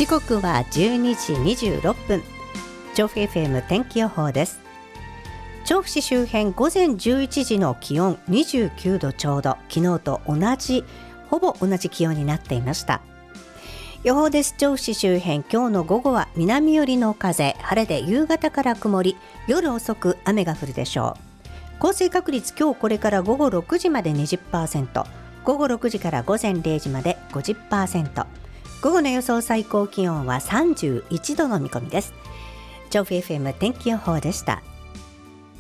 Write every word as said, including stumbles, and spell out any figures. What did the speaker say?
時刻はじゅうにじにじゅうろっぷん、調布 エフエム 天気予報です。調布市周辺午前じゅういちじの気温にじゅうきゅうどちょうど、昨日と同じほぼ同じ気温になっていました。予報です。調布市周辺、今日の午後は南寄りの風、晴れで夕方から曇り、夜遅く雨が降るでしょう。降水確率、今日これから午後ろくじまで にじゅっパーセント、午後ろくじから午前れいじまで ごじゅっパーセント、午後の予想最高気温はさんじゅういちどの見込みです。調布 エフエム 天気予報でした。